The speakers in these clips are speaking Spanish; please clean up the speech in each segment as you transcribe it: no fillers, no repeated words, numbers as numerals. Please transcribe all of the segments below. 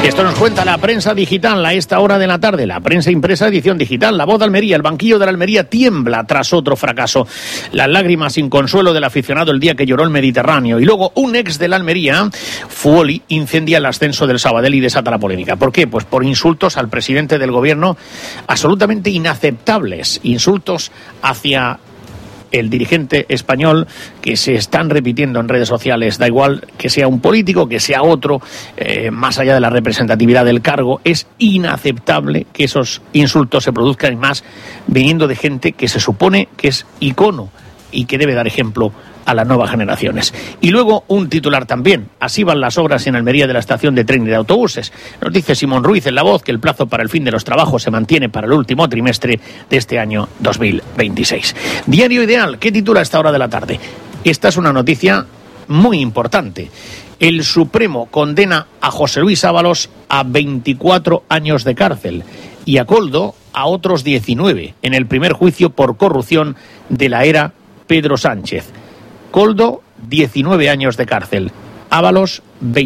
Esto nos cuenta la prensa digital a esta hora de la tarde, la prensa impresa edición digital. La Voz de Almería, el banquillo de la Almería tiembla tras otro fracaso. Las lágrimas sin consuelo del aficionado el día que lloró el Mediterráneo. Y luego un ex de la Almería, Fuoli, incendia el ascenso del Sabadell y desata la polémica. ¿Por qué? Pues por insultos al presidente del gobierno absolutamente inaceptables. Insultos hacia el dirigente español que se están repitiendo en redes sociales. Da igual que sea un político, que sea otro, más allá de la representatividad del cargo, es inaceptable que esos insultos se produzcan, y más viniendo de gente que se supone que es icono y que debe dar ejemplo a las nuevas generaciones. Y luego un titular también. Así van las obras en Almería de la estación de tren y de autobuses. Nos dice Simón Ruiz en La Voz que el plazo para el fin de los trabajos se mantiene para el último trimestre de este año 2026. Diario Ideal, ¿qué titula a esta hora de la tarde? Esta es una noticia muy importante. El Supremo condena a José Luis Ábalos a 24 años de cárcel y a Koldo a otros 19 en el primer juicio por corrupción de la era Pedro Sánchez. Koldo, 19 años de cárcel. Ábalos,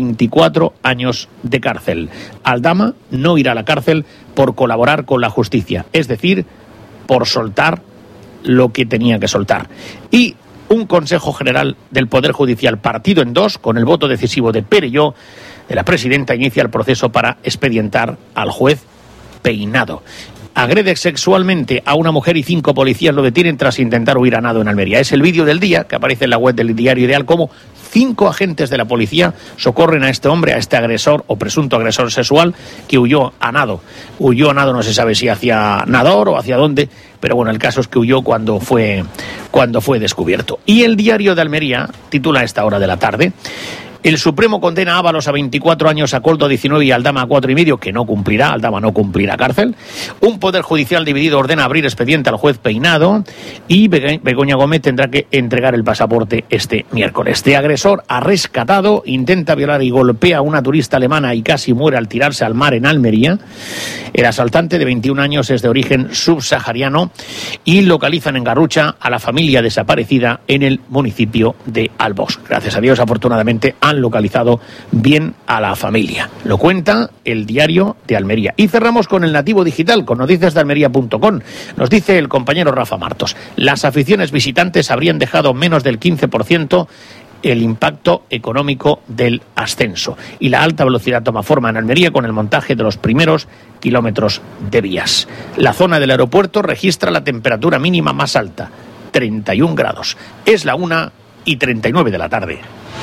24 años de cárcel. Aldama no irá a la cárcel por colaborar con la justicia, es decir, por soltar lo que tenía que soltar. Y un Consejo General del Poder Judicial partido en dos, con el voto decisivo de Perelló, de la presidenta, inicia el proceso para expedientar al juez Peinado. Agrede sexualmente a una mujer y 5 policías lo detienen tras intentar huir a nado en Almería. Es el vídeo del día que aparece en la web del Diario Ideal, como 5 agentes de la policía socorren a este hombre, a este agresor o presunto agresor sexual que huyó a nado. Huyó a nado, no se sabe si hacia Nador o hacia dónde, pero bueno, el caso es que huyó cuando fue descubierto. Y el Diario de Almería titula a esta hora de la tarde: el Supremo condena a Ábalos a 24 años, a Koldo a 19 y a Aldama a 4,5, que no cumplirá, Aldama no cumplirá cárcel. Un Poder Judicial dividido ordena abrir expediente al juez Peinado y Begoña Gómez tendrá que entregar el pasaporte este miércoles. De agresor a rescatado, intenta violar y golpea a una turista alemana y casi muere al tirarse al mar en Almería. El asaltante de 21 años es de origen subsahariano y localizan en Garrucha a la familia desaparecida en el municipio de Albós. Gracias a Dios, afortunadamente, han localizado bien a la familia. Lo cuenta el Diario de Almería. Y cerramos con el Nativo Digital, con noticias de almería.com. Nos dice el compañero Rafa Martos: las aficiones visitantes habrían dejado menos del 15% el impacto económico del ascenso. Y la alta velocidad toma forma en Almería con el montaje de los primeros kilómetros de vías. La zona del aeropuerto registra la temperatura mínima más alta, 31 grados. Es la 1:39 de la tarde.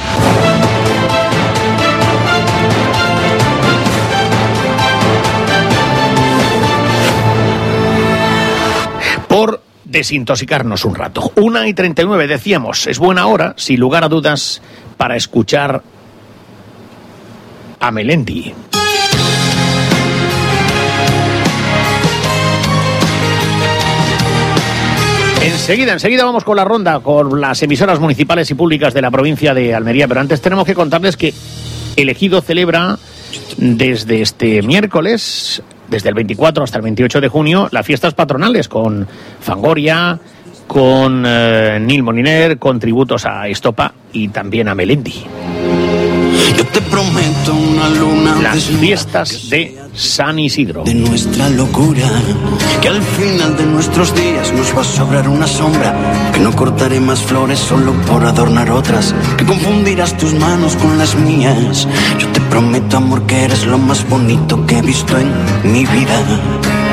Por desintoxicarnos un rato. 1:39, decíamos, es buena hora, sin lugar a dudas, para escuchar a Melendi. Enseguida vamos con la ronda, con las emisoras municipales y públicas de la provincia de Almería, pero antes tenemos que contarles que el Ejido celebra desde este miércoles, desde el 24 hasta el 28 de junio, las fiestas patronales con Fangoria, con Nil Moliner, con tributos a Estopa y también a Melendi. Yo te prometo una luna. Las fiestas de San Isidro. De nuestra locura, que al final de nuestros días nos va a sobrar una sombra, que no cortaré más flores solo por adornar otras, que confundirás tus manos con las mías. Yo te prometo, amor, que eres lo más bonito que he visto en mi vida.